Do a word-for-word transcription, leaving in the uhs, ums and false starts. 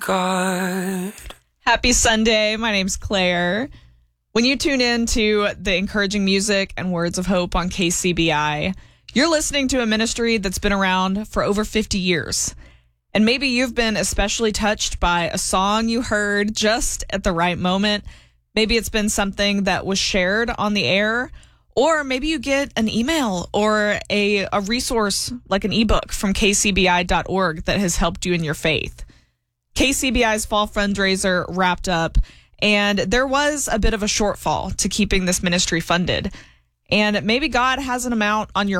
God. Happy Sunday. My name's Claire. When you tune in to the encouraging music and words of hope on K C B I, you're listening to a ministry that's been around for over fifty years. And maybe you've been especially touched by a song you heard just at the right moment. Maybe it's been something that was shared on the air, or maybe you get an email or a, a resource like an ebook from k c b i dot org that has helped you in your faith. K C B I's fall fundraiser wrapped up, and there was a bit of a shortfall to keeping this ministry funded. And maybe God has an amount on your